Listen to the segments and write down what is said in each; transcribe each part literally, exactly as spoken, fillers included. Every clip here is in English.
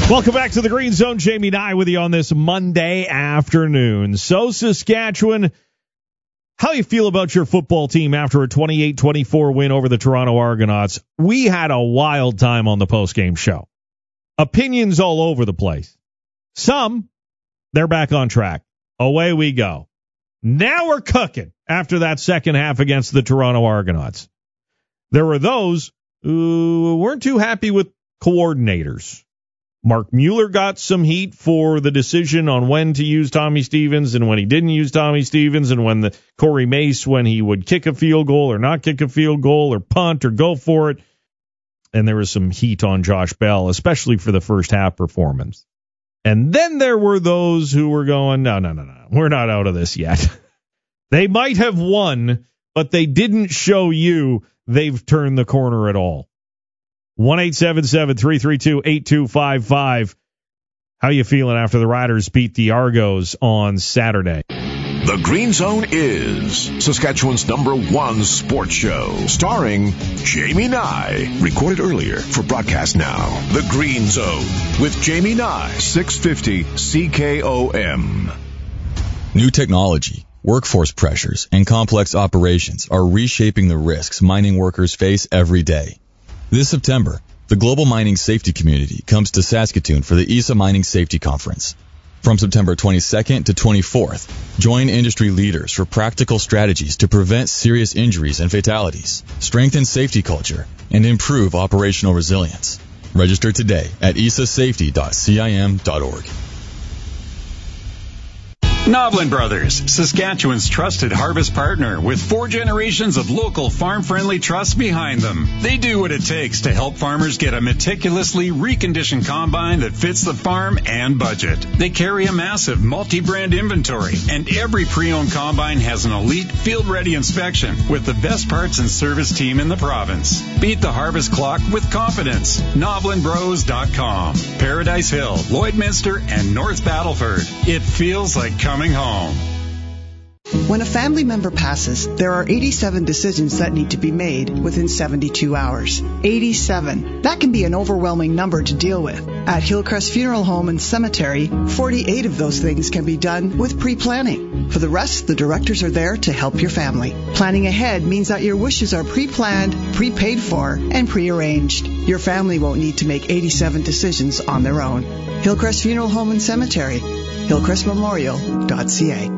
Welcome back to the Green Zone. Jamie Nye with you on this Monday afternoon. So, Saskatchewan, how you feel about your football team after a twenty-eight twenty-four win over the Toronto Argonauts? We had a wild time on the postgame show. Opinions all over the place. Some, they're back on track. Away we go. Now we're cooking after that second half against the Toronto Argonauts. There were those who weren't too happy with coordinators. Mark Mueller got some heat for the decision on when to use Tommy Stevens and when he didn't use Tommy Stevens, and when the Corey Mace, when he would kick a field goal or not kick a field goal or punt or go for it. And there was some heat on Josh Bell, especially for the first half performance. And then there were those who were going, no, no, no, no, we're not out of this yet. They might have won, but they didn't show you they've turned the corner at all. one eight seven seven, three three two, eight two five five. How you feeling after the Riders beat the Argos on Saturday? The Green Zone is Saskatchewan's number one sports show, starring Jamie Nye. Recorded earlier for broadcast now. The Green Zone with Jamie Nye, six fifty C K O M. New technology, workforce pressures, and complex operations are reshaping the risks mining workers face every day. This September, the global mining safety community comes to Saskatoon for the I S A Mining Safety Conference. From September twenty-second to twenty-fourth, join industry leaders for practical strategies to prevent serious injuries and fatalities, strengthen safety culture, and improve operational resilience. Register today at I S A safety dot C I M dot org. Noblin Brothers, Saskatchewan's trusted harvest partner with four generations of local farm-friendly trust behind them. They do what it takes to help farmers get a meticulously reconditioned combine that fits the farm and budget. They carry a massive multi-brand inventory, and every pre-owned combine has an elite field-ready inspection with the best parts and service team in the province. Beat the harvest clock with confidence. Noblin Bros dot com. Paradise Hill, Lloydminster, and North Battleford. It feels like coming Coming home. When a family member passes, there are eighty-seven decisions that need to be made within seventy-two hours. eighty-seven. That can be an overwhelming number to deal with. At Hillcrest Funeral Home and Cemetery, forty-eight of those things can be done with pre-planning. For the rest, the directors are there to help your family. Planning ahead means that your wishes are pre-planned, pre-paid for, and pre-arranged. Your family won't need to make eighty-seven decisions on their own. Hillcrest Funeral Home and Cemetery. hillcrest memorial dot c a.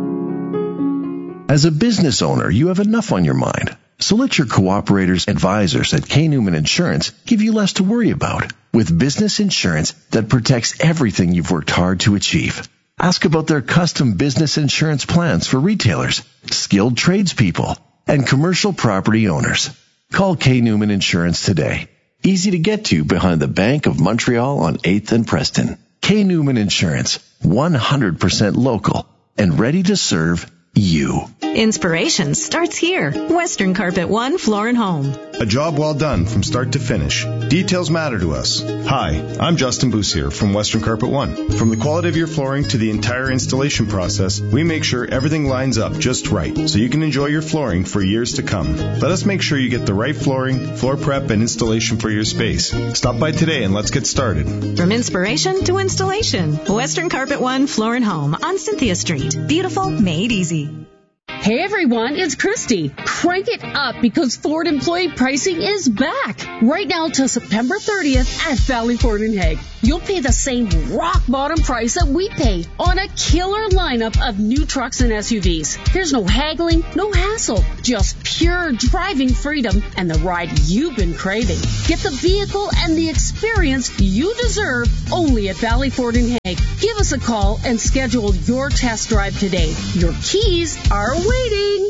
As a business owner, you have enough on your mind. So let your cooperators advisors at K. Newman Insurance give you less to worry about with business insurance that protects everything you've worked hard to achieve. Ask about their custom business insurance plans for retailers, skilled tradespeople, and commercial property owners. Call K. Newman Insurance today. Easy to get to behind the Bank of Montreal on eighth and Preston. K. Newman Insurance, one hundred percent local and ready to serve you. Inspiration starts here. Western Carpet One Floor and Home. A job well done from start to finish. Details matter to us. Hi, I'm Justin Boussier from Western Carpet One. From the quality of your flooring to the entire installation process, we make sure everything lines up just right so you can enjoy your flooring for years to come. Let us make sure you get the right flooring, floor prep, and installation for your space. Stop by today and let's get started. From inspiration to installation, Western Carpet One Floor and Home on Cynthia Street. Beautiful, made easy. Hey everyone, it's Christy. Crank it up because Ford employee pricing is back. Right now till September thirtieth at Valley Ford in Hague. You'll pay the same rock bottom price that we pay on a killer lineup of new trucks and S U Vs. There's no haggling, no hassle, just pure driving freedom and the ride you've been craving. Get the vehicle and the experience you deserve only at Valley Ford in Hague. Give us a call and schedule your test drive today. Your keys are waiting.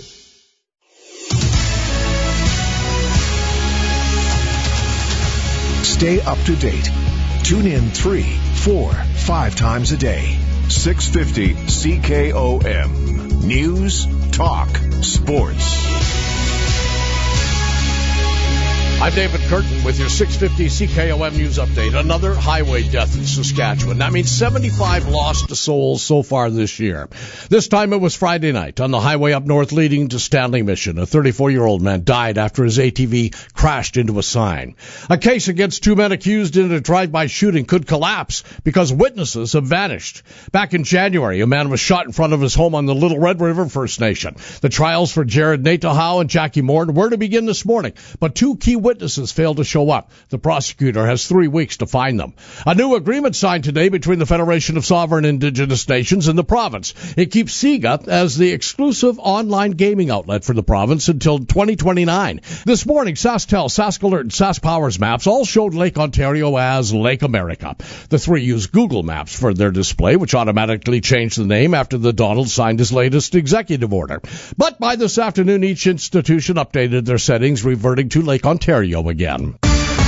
Stay up to date. Tune in three, four, five times a day. six fifty C K O M. News, talk, sports. I'm David Curtin with your six fifty C K O M News Update. Another highway death in Saskatchewan. That means seventy-five lost souls so far this year. This time it was Friday night on the highway up north leading to Stanley Mission. A thirty-four-year-old man died after his A T V crashed into a sign. A case against two men accused in a drive-by shooting could collapse because witnesses have vanished. Back in January, a man was shot in front of his home on the Little Red River First Nation. The trials for Jared Natahau and Jackie Moore were to begin this morning, but two key witnesses failed to show up. The prosecutor has three weeks to find them. A new agreement signed today between the Federation of Sovereign Indigenous Nations and the province. It keeps SIGA as the exclusive online gaming outlet for the province until twenty twenty-nine. This morning, SaskTel, SaskAlert, and SaskPowers maps all showed Lake Ontario as Lake America. The three use Google Maps for their display, which automatically changed the name after the Donald signed his latest executive order. But by this afternoon, each institution updated their settings, reverting to Lake Ontario again.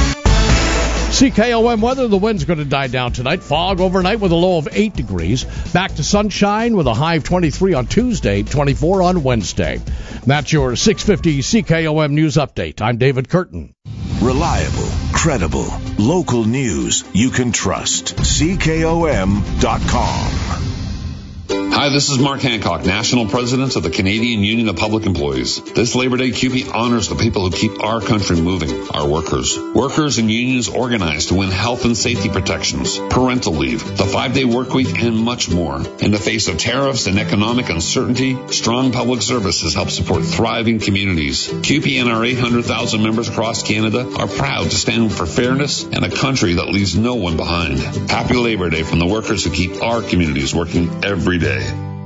C K O M weather, the wind's going to die down tonight. Fog overnight with a low of eight degrees. Back to sunshine with a high of twenty-three on Tuesday, twenty-four on Wednesday. That's your six fifty C K O M News Update. I'm David Curtin. Reliable, credible, local news you can trust. C K O M dot com. Hi, this is Mark Hancock, National President of the Canadian Union of Public Employees. This Labor Day, C U P E honors the people who keep our country moving, our workers. Workers and unions organized to win health and safety protections, parental leave, the five-day work week, and much more. In the face of tariffs and economic uncertainty, strong public services help support thriving communities. C U P E and our eight hundred thousand members across Canada are proud to stand for fairness and a country that leaves no one behind. Happy Labor Day from the workers who keep our communities working every day.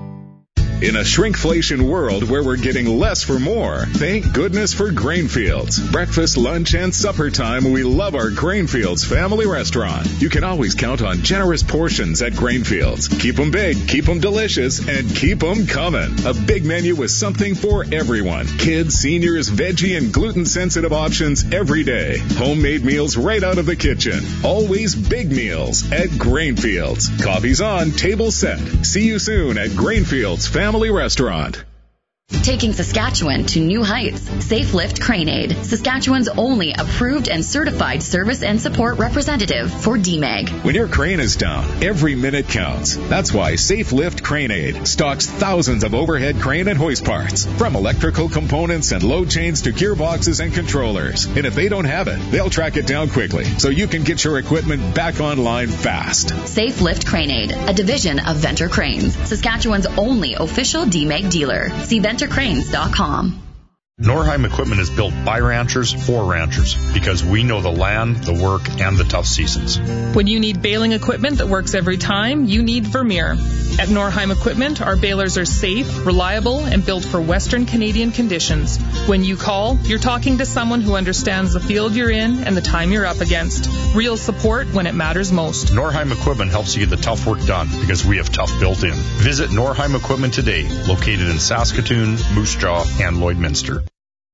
In a shrinkflation world where we're getting less for more, thank goodness for Grainfields. Breakfast, lunch, and supper time, we love our Grainfields family restaurant. You can always count on generous portions at Grainfields. Keep them big, keep them delicious, and keep them coming. A big menu with something for everyone. Kids, seniors, veggie, and gluten-sensitive options every day. Homemade meals right out of the kitchen. Always big meals at Grainfields. Coffee's on, table set. See you soon at Grainfields Family Restaurant. Taking Saskatchewan to new heights. Safe Lift Crane Aid, Saskatchewan's only approved and certified service and support representative for D M A G. When your crane is down, every minute counts. That's why Safe Lift Crane Aid stocks thousands of overhead crane and hoist parts, from electrical components and load chains to gearboxes and controllers. And if they don't have it, they'll track it down quickly so you can get your equipment back online fast. Safe Lift Crane Aid, a division of Venter Cranes, Saskatchewan's only official D M A G dealer. See Venter Cranes dot com. Norheim Equipment is built by ranchers for ranchers because we know the land, the work, and the tough seasons. When you need baling equipment that works every time, you need Vermeer. At Norheim Equipment, our balers are safe, reliable, and built for Western Canadian conditions. When you call, you're talking to someone who understands the field you're in and the time you're up against. Real support when it matters most. Norheim Equipment helps you get the tough work done because we have tough built in. Visit Norheim Equipment today, located in Saskatoon, Moose Jaw, and Lloydminster.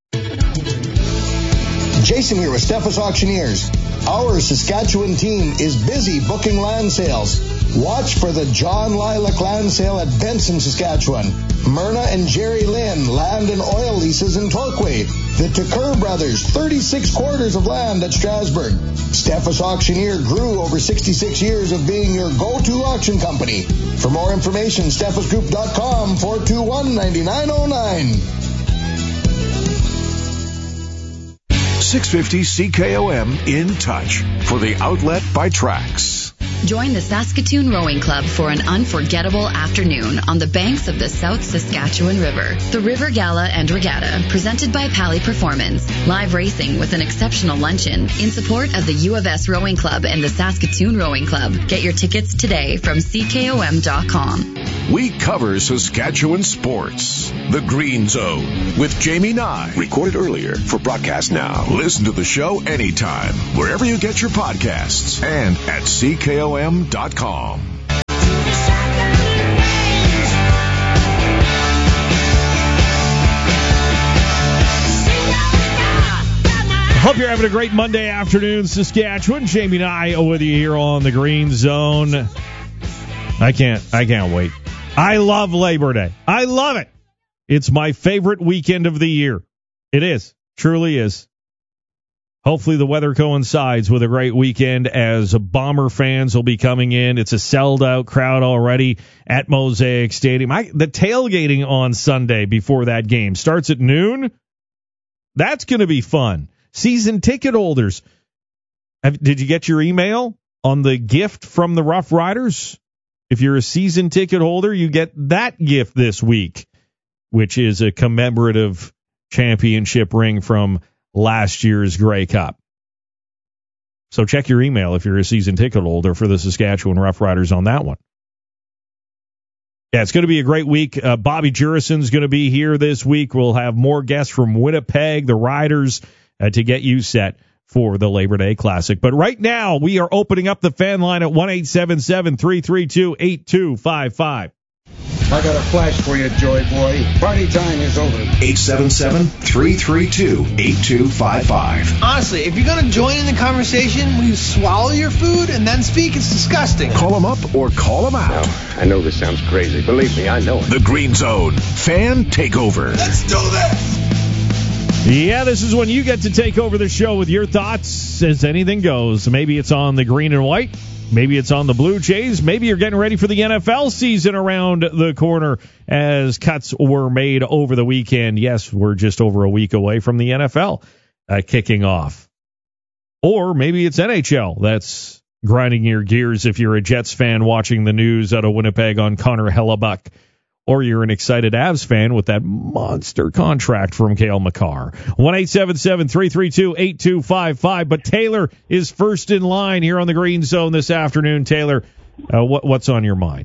Jason here with Steffes Auctioneers. Our Saskatchewan team is busy booking land sales. Watch for the John Lilac Land Sale at Benson, Saskatchewan. Myrna and Jerry Lynn Land and Oil Leases in Torquay. The Tucker Brothers, thirty-six quarters of land at Strasbourg. Steffes Auctioneer grew over sixty-six years of being your go-to auction company. For more information, steffes group dot com, four two one, nine nine zero nine. six fifty C K O M in touch for the outlet by Trax. Join the Saskatoon Rowing Club for an unforgettable afternoon on the banks of the South Saskatchewan River. The River Gala and Regatta, presented by Pally Performance. Live racing with an exceptional luncheon in support of the U of S Rowing Club and the Saskatoon Rowing Club. Get your tickets today from C K O M dot com. We cover Saskatchewan sports. The Green Zone with Jamie Nye. Recorded earlier for broadcast now. Listen to the show anytime, wherever you get your podcasts, and at C K O M dot com. Hope you're having a great Monday afternoon, Saskatchewan. Jamie Nye with you here on the Green Zone. I can't, I can't wait. I love Labor Day. I love it. It's my favorite weekend of the year. It is. Truly is. Hopefully the weather coincides with a great weekend as Bomber fans will be coming in. It's a sold-out crowd already at Mosaic Stadium. I, the tailgating on Sunday before that game starts at noon. That's going to be fun. Season ticket holders. Have, did you get your email on the gift from the Rough Riders? If you're a season ticket holder, you get that gift this week, which is a commemorative championship ring from last year's Grey Cup. So check your email if you're a season ticket holder for the Saskatchewan Rough Riders on that one. Yeah, it's going to be a great week. Uh, Bobby Jurison's going to be here this week. We'll have more guests from Winnipeg, the Riders, uh, to get you set for the Labor Day Classic. But right now, we are opening up the fan line at one eight seven seven, three three two, eight two five five. I got a flash for you, Joy Boy. Party time is over. eight seven seven, three three two, eight two five five. Honestly, if you're going to join in the conversation, will you swallow your food and then speak? It's disgusting. Call them up or call them out. Now, I know this sounds crazy. Believe me, I know it. The Green Zone Fan Takeover. Let's do this! Yeah, this is when you get to take over the show with your thoughts as anything goes. Maybe it's on the green and white. Maybe it's on the Blue Jays. Maybe you're getting ready for the N F L season around the corner as cuts were made over the weekend. Yes, we're just over a week away from the N F L uh, kicking off. Or maybe it's N H L that's grinding your gears if you're a Jets fan watching the news out of Winnipeg on Connor Hellebuck. Or you're an excited Avs fan with that monster contract from Cale Makar. one eight seven seven, three three two, eight two five five. But Taylor is first in line here on the Green Zone this afternoon. Taylor, uh, what, what's on your mind?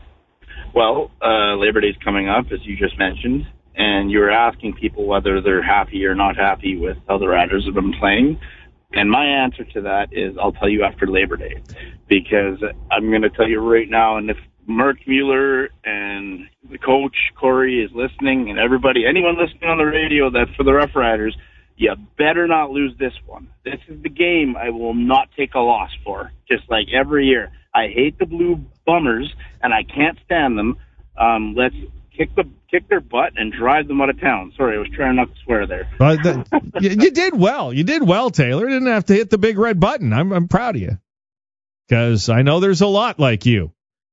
Well, uh, Labor Day's coming up, as you just mentioned, and you were asking people whether they're happy or not happy with how the Riders have been playing. And my answer to that is I'll tell you after Labor Day, because I'm going to tell you right now, and if Mark Mueller and the coach, Corey, is listening, and everybody, anyone listening on the radio that for the Rough Riders, you better not lose this one. This is the game I will not take a loss for, just like every year. I hate the Blue Bummers, and I can't stand them. Um, let's kick the kick their butt and drive them out of town. Sorry, I was trying not to swear there. Uh, the, you, you did well. You did well, Taylor. You didn't have to hit the big red button. I'm, I'm proud of you, because I know there's a lot like you.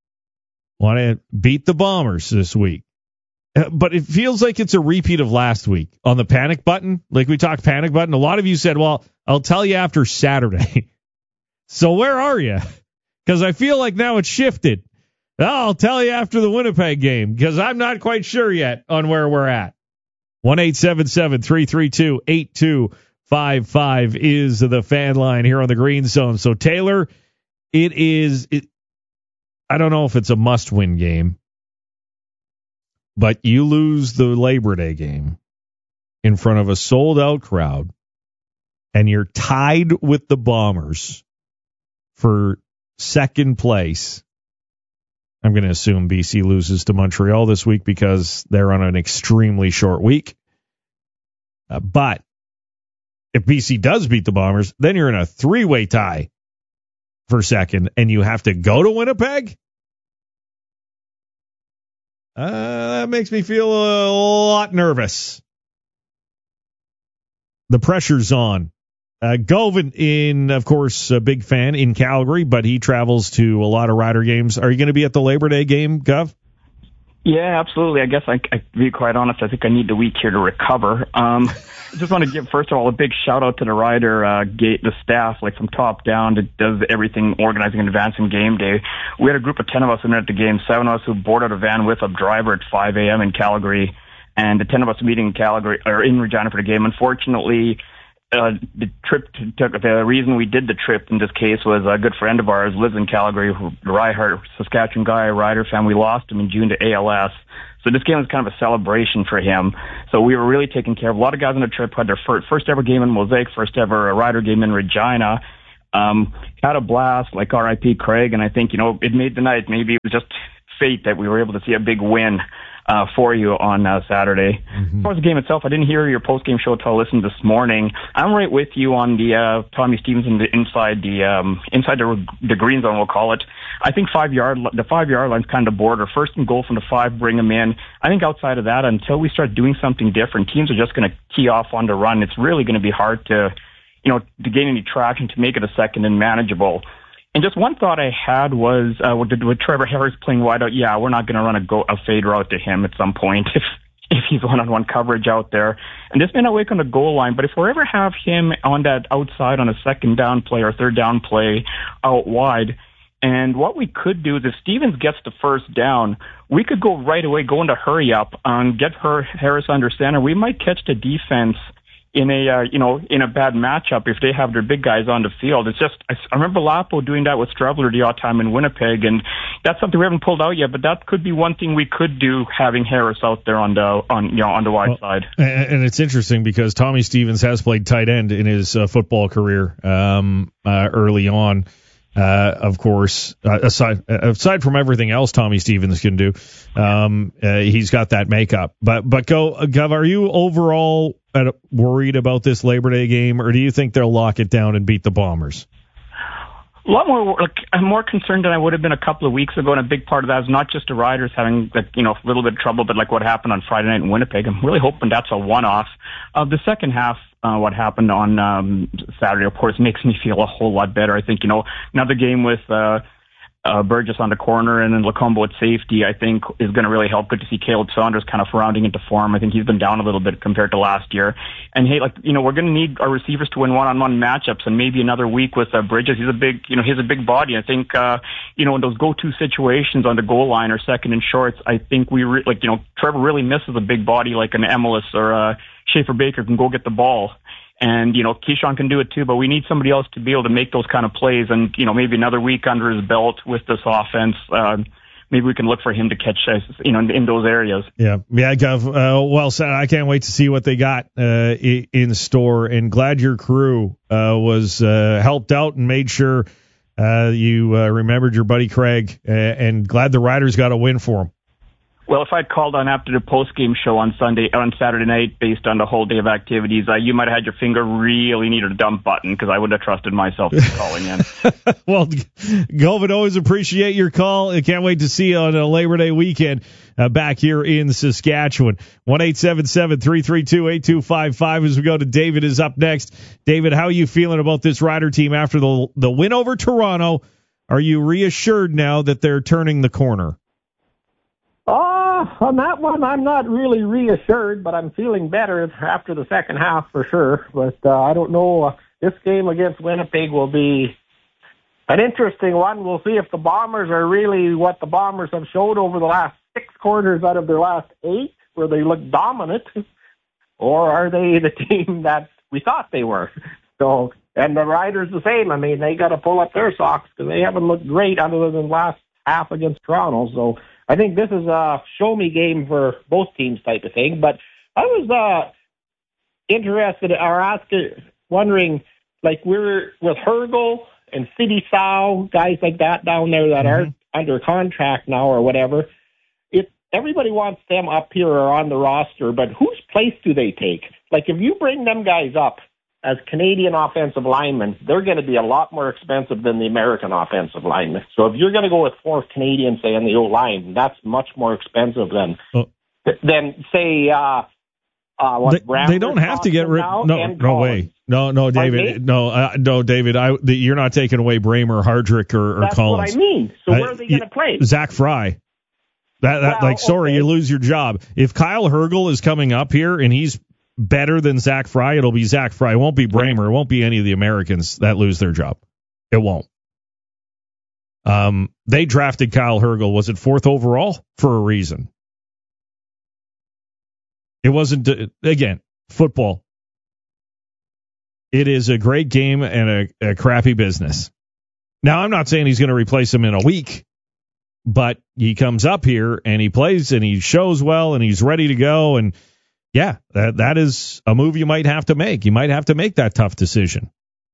Want to beat the Bombers this week. But it feels like it's a repeat of last week on the panic button. Like we talked panic button. A lot of you said, well, I'll tell you after Saturday. So where are you? Because I feel like now it's shifted. I'll tell you after the Winnipeg game because I'm not quite sure yet on where we're at. one eight seven seven, three three two, eight two five five is the fan line here on the Green Zone. So, Taylor, it is... It, I don't know if it's a must-win game, but you lose the Labor Day game in front of a sold-out crowd, and you're tied with the Bombers for second place. I'm going to assume B C loses to Montreal this week because they're on an extremely short week. Uh, but if B C does beat the Bombers, then you're in a three-way tie for second, and you have to go to Winnipeg? Uh, that makes me feel a lot nervous. The pressure's on. Uh, Govin, in, of course, a big fan in Calgary, but he travels to a lot of Rider games. Are you going to be at the Labor Day game, Gov? Yeah, absolutely. I guess, I, I, to be quite honest, I think I need the week here to recover. Um, I just want to give, first of all, a big shout-out to the Rider uh, gate, the staff, like from top down, that does everything organizing and advancing game day. We had a group of ten of us in there at the game, seven of us who boarded a van with a driver at five a.m. in Calgary, and the ten of us meeting in Calgary, or in Regina for the game. Unfortunately, uh, the trip took, the reason we did the trip in this case was a good friend of ours lives in Calgary, who, Ryhart, Saskatchewan guy, Rider fan. We lost him in June to A L S. So this game was kind of a celebration for him. So we were really taking care of a lot of guys on the trip, had their first, first ever game in Mosaic, first ever Rider game in Regina. Um, had a blast, like R I P Craig, and I think, you know, it made the night. Maybe it was just fate that we were able to see a big win uh, for you on uh, Saturday. Mm-hmm. As far as the game itself, I didn't hear your post-game show until I listened this morning. I'm right with you on the uh, Tommy Stevenson the inside the um, inside the the green zone, we'll call it. I think five yard the five yard line's kind of the border. First and goal from the five, bring them in. I think outside of that, until we start doing something different, teams are just going to key off on the run. It's really going to be hard to you know, to gain any traction to make it a second and manageable. And just one thought I had was, uh, with, with Trevor Harris playing wide out, yeah, we're not going to run a, go, a fade route to him at some point if if he's one-on-one coverage out there. And this may not work on the goal line, but if we ever have him on that outside on a second down play or third down play out wide, and what we could do is if Stevens gets the first down, we could go right away, go into hurry up, and get her Harris under center. We might catch the defense in a uh, you know in a bad matchup if they have their big guys on the field. It's just I, I remember Lapo doing that with Strebler the odd time in Winnipeg, and that's something we haven't pulled out yet. But that could be one thing we could do, having Harris out there on the on you know on the wide well, side. And it's interesting because Tommy Stevens has played tight end in his uh, football career um, uh, early on. Uh, of course, uh, aside aside from everything else Tommy Stevens can do, um, uh, he's got that makeup. But but go, Gov, are you overall worried about this Labor Day game, or do you think they'll lock it down and beat the Bombers? A lot more. Like, I'm more concerned than I would have been a couple of weeks ago, and a big part of that is not just the Riders having, like, you know, a little bit of trouble, but like what happened on Friday night in Winnipeg. I'm really hoping that's a one-off. Of the second half, uh, what happened on um, Saturday, of course, makes me feel a whole lot better. I think, you know, another game with uh, uh, Burgess on the corner and then Lacombo at safety, I think is going to really help. Good to see Caleb Saunders kind of rounding into form. I think he's been down a little bit compared to last year. And hey, like, you know, we're going to need our receivers to win one-on-one matchups, and maybe another week with uh, Bridges. He's a big, you know, he's a big body. I think, uh, you know, in those go-to situations on the goal line or second and shorts, I think we, re- like, you know, Trevor really misses a big body like an Emelis or uh, Schaefer Baker can go get the ball. And, you know, Keyshawn can do it too, but we need somebody else to be able to make those kind of plays. And, you know, maybe another week under his belt with this offense, uh, maybe we can look for him to catch, uh, you know, in, in those areas. Yeah, yeah, Gov. Uh, well said. I can't wait to see what they got uh, in store. And glad your crew uh, was uh, helped out and made sure uh, you uh, remembered your buddy Craig. Uh, and glad the Riders got a win for him. Well, if I'd called on after the post-game show on Sunday, on Saturday night, based on the whole day of activities, uh, you might have had your finger really near the dump button, because I wouldn't have trusted myself in calling in. Well, Govin, always appreciate your call. I can't wait to see you on a Labor Day weekend uh, back here in Saskatchewan. one eight seven seven, three three two, eight two five five as we go to David is up next. David, how are you feeling about this Rider team after the the win over Toronto? Are you reassured now that they're turning the corner? Uh, on that one, I'm not really reassured, but I'm feeling better after the second half for sure. But uh, I don't know. Uh, this game against Winnipeg will be an interesting one. We'll see if the Bombers are really what the Bombers have showed over the last six quarters out of their last eight, where they look dominant, or are they the team that we thought they were? So, and the Riders the same. I mean, they got to pull up their socks because they haven't looked great other than last half against Toronto. So I think this is a show-me game for both teams type of thing. But I was uh, interested or asking, wondering, like we're with Hergel and City Sow, guys like that down there that mm-hmm. are under contract now or whatever. It everybody wants them up here or on the roster, but whose place do they take? Like if you bring them guys up as Canadian offensive linemen, they're going to be a lot more expensive than the American offensive linemen. So if you're going to go with four Canadians, say, on the O-line, that's much more expensive than, oh. than say, uh, uh, what, they, they don't have to get rid of, no, no way. No, no, David, no, uh, no, David, I, the, you're not taking away Bramer, Hardrick, or, or that's Collins. That's what I mean. So where are they going to play? Zach Fry. That, that well, like, sorry, okay. You lose your job. If Kyle Hergel is coming up here and he's better than Zach Fry, it'll be Zach Fry. It won't be Bramer. It won't be any of the Americans that lose their job. It won't. Um, they drafted Kyle Hergel. Was it fourth overall? For a reason. It wasn't, again, football. It is a great game and a, a crappy business. Now, I'm not saying he's going to replace him in a week, but he comes up here and he plays and he shows well and he's ready to go. And yeah, that that is a move you might have to make. You might have to make that tough decision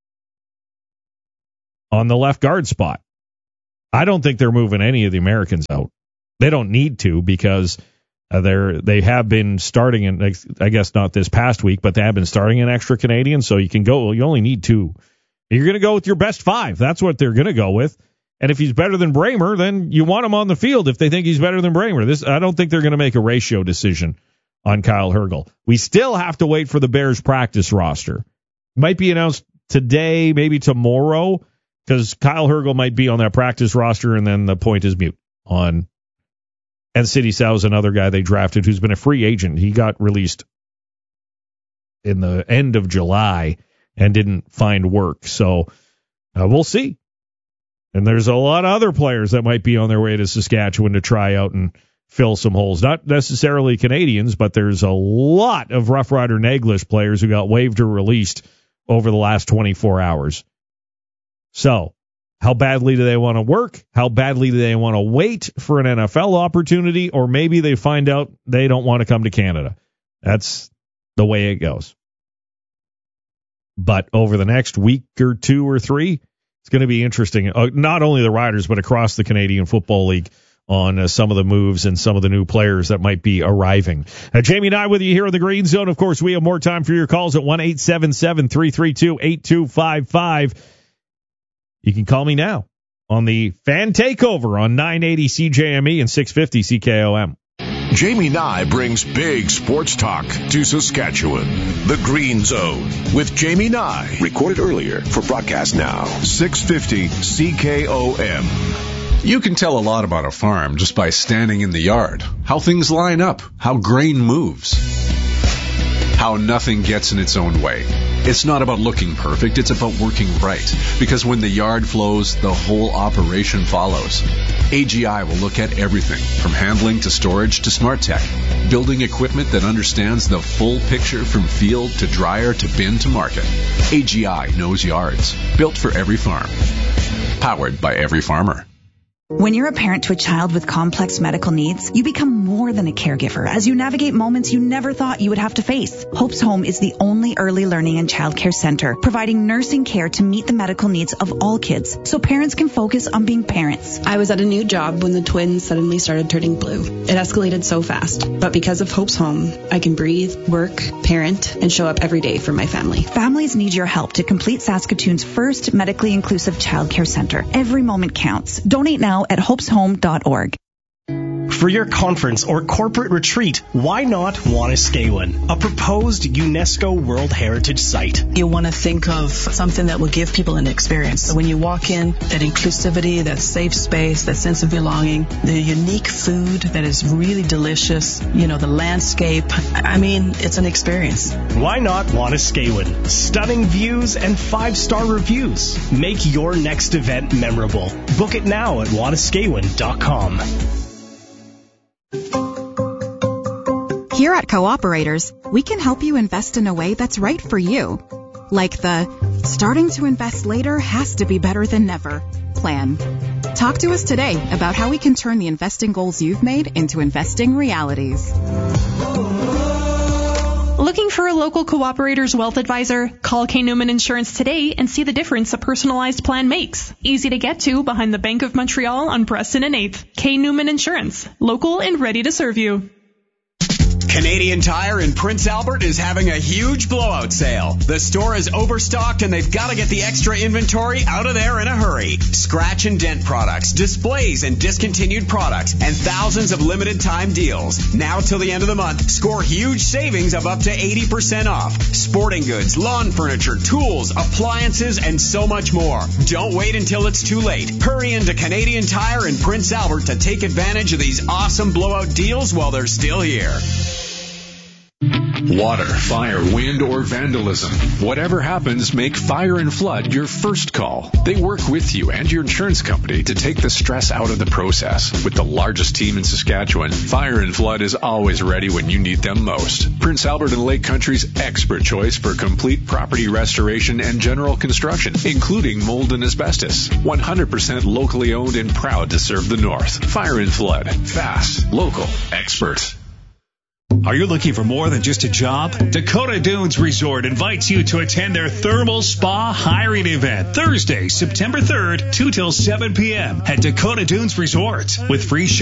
on the left guard spot. I don't think they're moving any of the Americans out. They don't need to because uh, they're they have been starting in, I guess not this past week, but they have been starting an extra Canadian. So you can go. You only need two. You're going to go with your best five. That's what they're going to go with. And if he's better than Bramer, then you want him on the field. If they think he's better than Bramer, this I don't think they're going to make a ratio decision on Kyle Hergel. We still have to wait for the Bears practice roster. Might be announced today, maybe tomorrow, because Kyle Hergel might be on that practice roster, and then the point is mute on. And City Sal's another guy they drafted who's been a free agent. He got released in the end of July and didn't find work. So uh, we'll see. And there's a lot of other players that might be on their way to Saskatchewan to try out and fill some holes. Not necessarily Canadians, but there's a lot of Rough Rider Naglish players who got waived or released over the last twenty-four hours. So how badly do they want to work? How badly do they want to wait for an N F L opportunity? Or maybe they find out they don't want to come to Canada. That's the way it goes. But over the next week or two or three, it's going to be interesting. Uh, not only the Riders, but across the Canadian Football League on uh, some of the moves and some of the new players that might be arriving. Uh, Jamie and I with you here in the Green Zone. Of course, we have more time for your calls at one eight seven seven, three three two, eight two five five. You can call me now on the Fan Takeover on nine eighty C J M E and six fifty C K O M. Jamie Nye brings big sports talk to Saskatchewan. The Green Zone with Jamie Nye. Recorded earlier for broadcast now. six fifty C K O M. You can tell a lot about a farm just by standing in the yard. How things line up. How grain moves. How nothing gets in its own way. It's not about looking perfect, it's about working right. Because when the yard flows, the whole operation follows. A G I will look at everything, from handling to storage to smart tech. Building equipment that understands the full picture from field to dryer to bin to market. A G I knows yards. Built for every farm. Powered by every farmer. When you're a parent to a child with complex medical needs, you become more than a caregiver as you navigate moments you never thought you would have to face. Hope's Home is the only early learning and childcare center providing nursing care to meet the medical needs of all kids so parents can focus on being parents. I was at a new job when the twins suddenly started turning blue. It escalated so fast. But because of Hope's Home, I can breathe, work, parent, and show up every day for my family. Families need your help to complete Saskatoon's first medically inclusive childcare center. Every moment counts. Donate now at hopes home dot org. For your conference or corporate retreat, why not Wanuskewin, a proposed UNESCO World Heritage Site? You want to think of something that will give people an experience. So when you walk in, that inclusivity, that safe space, that sense of belonging, the unique food that is really delicious, you know, the landscape. I mean, it's an experience. Why not Wanuskewin? Stunning views and five-star reviews. Make your next event memorable. Book it now at wanuskewin dot com. Here at Cooperators, we can help you invest in a way that's right for you. Like the starting to invest later has to be better than never plan. Talk to us today about how we can turn the investing goals you've made into investing realities. Looking for a local Cooperator's wealth advisor? Call K. Newman Insurance today and see the difference a personalized plan makes. Easy to get to behind the Bank of Montreal on Preston and eighth. K. Newman Insurance. Local and ready to serve you. Canadian Tire in Prince Albert is having a huge blowout sale. The store is overstocked and they've got to get the extra inventory out of there in a hurry. Scratch and dent products, displays and discontinued products, and thousands of limited time deals. Now till the end of the month, score huge savings of up to eighty percent off. Sporting goods, lawn furniture, tools, appliances, and so much more. Don't wait until it's too late. Hurry into Canadian Tire in Prince Albert to take advantage of these awesome blowout deals while they're still here. Water, fire, wind, or vandalism. Whatever happens, make Fire and Flood your first call. They work with you and your insurance company to take the stress out of the process. With the largest team in Saskatchewan, Fire and Flood is always ready when you need them most. Prince Albert and Lake Country's expert choice for complete property restoration and general construction, including mold and asbestos. one hundred percent locally owned and proud to serve the North. Fire and Flood. Fast, local, expert. Are you looking for more than just a job? Dakota Dunes Resort invites you to attend their thermal spa hiring event Thursday, September third, two till seven p.m. at Dakota Dunes Resort with free